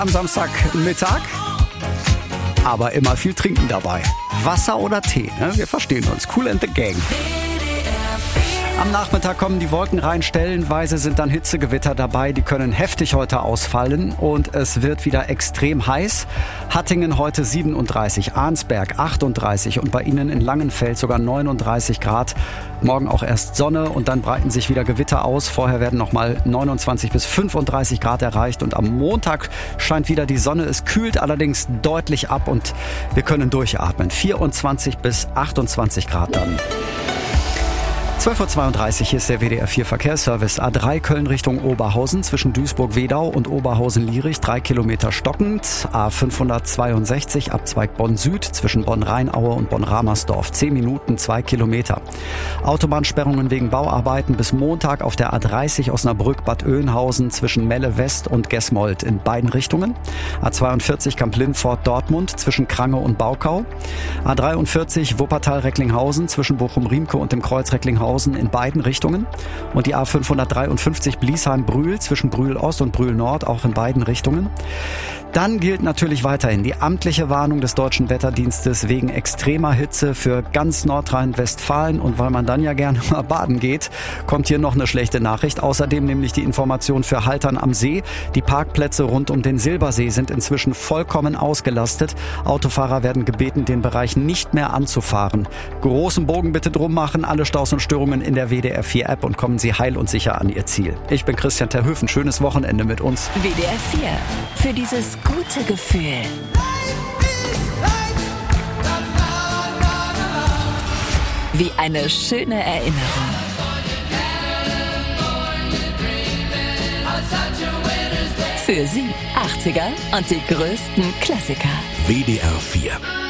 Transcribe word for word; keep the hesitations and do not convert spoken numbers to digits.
Am Samstagmittag, aber immer viel trinken dabei. Wasser oder Tee, ne? Wir verstehen uns. Kool and the Gang. Am Nachmittag kommen die Wolken rein, stellenweise sind dann Hitzegewitter dabei, die können heftig heute ausfallen und es wird wieder extrem heiß. Hattingen heute siebenunddreißig, Arnsberg achtunddreißig und bei Ihnen in Langenfeld sogar neununddreißig Grad. Morgen auch erst Sonne und dann breiten sich wieder Gewitter aus. Vorher werden nochmal neunundzwanzig bis fünfunddreißig Grad erreicht und am Montag scheint wieder die Sonne. Es kühlt allerdings deutlich ab und wir können durchatmen. vierundzwanzig bis achtundzwanzig Grad dann. zwölf Uhr zweiunddreißig, hier ist der W D R vier Verkehrsservice. A drei Köln Richtung Oberhausen zwischen Duisburg-Wedau und Oberhausen-Lierich, drei Kilometer stockend. A fünfhundertzweiundsechzig, Abzweig Bonn-Süd zwischen Bonn-Rheinaue und Bonn-Ramersdorf, zehn Minuten, zwei Kilometer. Autobahnsperrungen wegen Bauarbeiten bis Montag auf der A dreißig Osnabrück-Bad Oeynhausen zwischen Melle-West und Gesmold in beiden Richtungen. A zweiundvierzig Kamp-Lindfort-Dortmund zwischen Krange und Baukau. A dreiundvierzig Wuppertal-Recklinghausen zwischen Bochum-Riemke und dem Kreuz Recklinghausen in beiden Richtungen und die A fünfhundertdreiundfünfzig Bliesheim-Brühl zwischen Brühl-Ost und Brühl-Nord auch in beiden Richtungen. Dann gilt natürlich weiterhin die amtliche Warnung des Deutschen Wetterdienstes wegen extremer Hitze für ganz Nordrhein-Westfalen und weil man dann ja gerne mal baden geht, kommt hier noch eine schlechte Nachricht. Außerdem nämlich die Information für Haltern am See. Die Parkplätze rund um den Silbersee sind inzwischen vollkommen ausgelastet. Autofahrer werden gebeten, den Bereich nicht mehr anzufahren. Großen Bogen bitte drum machen, alle Staus und Störungen in der W D R vier App und kommen Sie heil und sicher an Ihr Ziel. Ich bin Christian Terhöfen. Schönes Wochenende mit uns. W D R vier. Für dieses gute Gefühl. Wie eine schöne Erinnerung. Für Sie achtziger und die größten Klassiker. W D R vier.